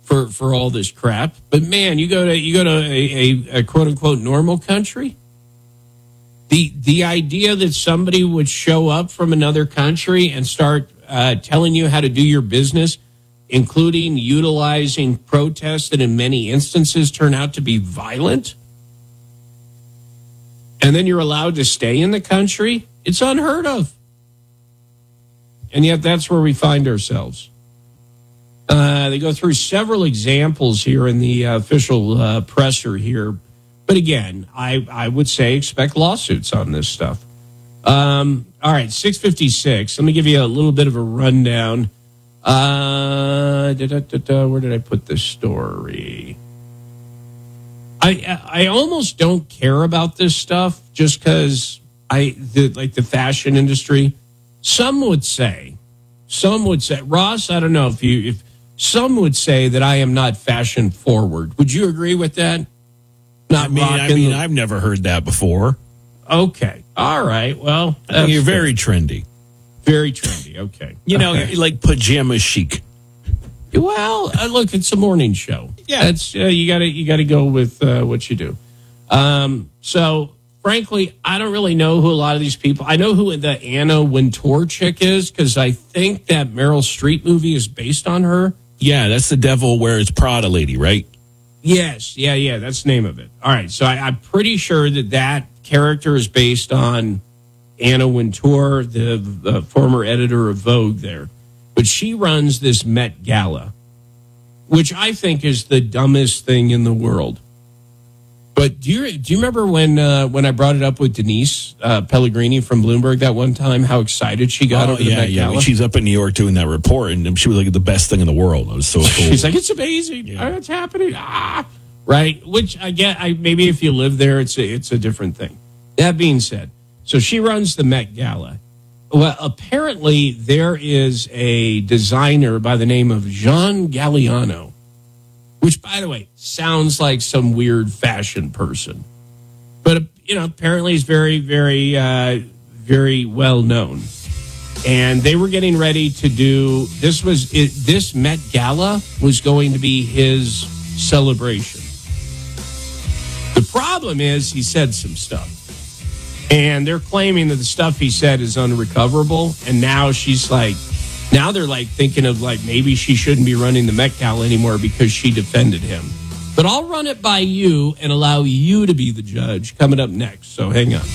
for all this crap. But man, you go to a quote unquote normal country. The idea that somebody would show up from another country and start telling you how to do your business, including utilizing protests that in many instances turn out to be violent, and then you're allowed to stay in the country, it's unheard of. And yet that's where we find ourselves. They go through several examples here in the official presser here. But again, I would say expect lawsuits on this stuff. All right, 6:56. Let me give you a little bit of a rundown. Where did I put this story? I almost don't care about this stuff just because like the fashion industry. Some would say, Ross, I don't know if some would say that I am not fashion forward. Would you agree with that? I've never heard that before. Okay. All right. Well, you're very trendy. Very trendy. Okay. You're like pajama chic. Well, look, it's a morning show. Yeah. That's you gotta go with what you do. So frankly, I don't really know who a lot of these people. I know who the Anna Wintour chick is because I think that Meryl Streep movie is based on her. Yeah, that's the Devil Wears Prada lady, right? Yes. Yeah. That's the name of it. All right. So I'm pretty sure that character is based on Anna Wintour, the former editor of Vogue there. But she runs this Met Gala, which I think is the dumbest thing in the world. But do you remember when I brought it up with Denise Pellegrini from Bloomberg that one time, how excited she got over the Met Gala? When she's up in New York doing that report, and she was like the best thing in the world. It was so cool. She's like, it's amazing. Yeah. It's happening. Right? Which I get. Maybe if you live there, it's a different thing. That being said, so she runs the Met Gala. Well, apparently there is a designer by the name of John Galliano, which, by the way, sounds like some weird fashion person. But, apparently he's very, very, very well known. And they were getting ready to do, this Met Gala was going to be his celebration. The problem is he said some stuff. And they're claiming that the stuff he said is unrecoverable. And now they're like thinking of like maybe she shouldn't be running the Met Gala anymore because she defended him. But I'll run it by you and allow you to be the judge coming up next. So hang on.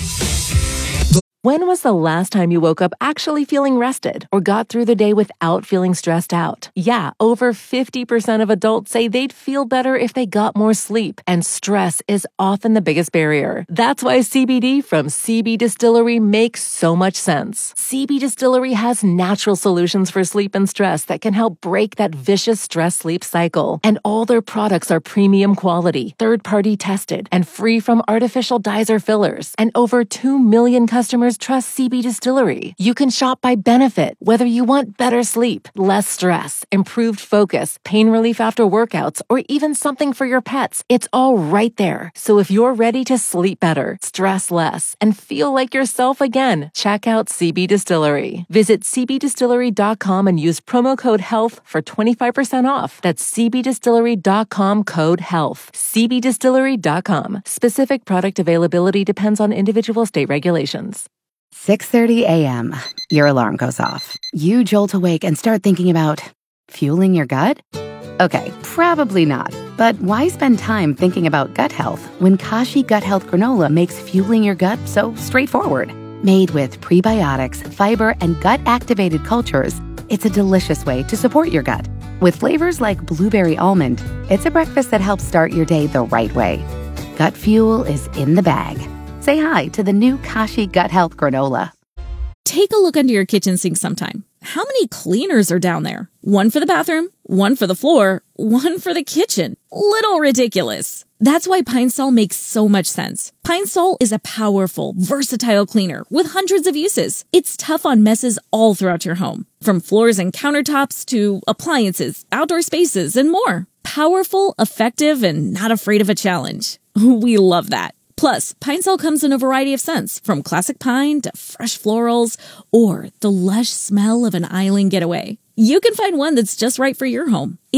When was the last time you woke up actually feeling rested or got through the day without feeling stressed out? Yeah, over 50% of adults say they'd feel better if they got more sleep, and stress is often the biggest barrier. That's why CBD from CB Distillery makes so much sense. CB Distillery has natural solutions for sleep and stress that can help break that vicious stress-sleep cycle. And all their products are premium quality, third-party tested, and free from artificial dyes or fillers. And over 2 million customers trust CB Distillery. You can shop by benefit, whether you want better sleep, less stress, improved focus, pain relief after workouts, or even something for your pets. It's all right there. So if you're ready to sleep better, stress less, and feel like yourself again, check out CB Distillery. Visit cbdistillery.com and use promo code HEALTH for 25% off. That's cbdistillery.com code HEALTH. cbdistillery.com. Specific product availability depends on individual state regulations. 6:30 a.m. Your alarm goes off. You jolt awake and start thinking about fueling your gut? Okay, probably not. But why spend time thinking about gut health when Kashi Gut Health Granola makes fueling your gut so straightforward? Made with prebiotics, fiber, and gut-activated cultures, it's a delicious way to support your gut. With flavors like blueberry almond, it's a breakfast that helps start your day the right way. Gut fuel is in the bag. Say hi to the new Kashi Gut Health Granola. Take a look under your kitchen sink sometime. How many cleaners are down there? One for the bathroom, one for the floor, one for the kitchen. Little ridiculous. That's why Pine Sol makes so much sense. Pine Sol is a powerful, versatile cleaner with hundreds of uses. It's tough on messes all throughout your home, from floors and countertops to appliances, outdoor spaces, and more. Powerful, effective, and not afraid of a challenge. We love that. Plus, Pine Sol comes in a variety of scents, from classic pine to fresh florals or the lush smell of an island getaway. You can find one that's just right for your home.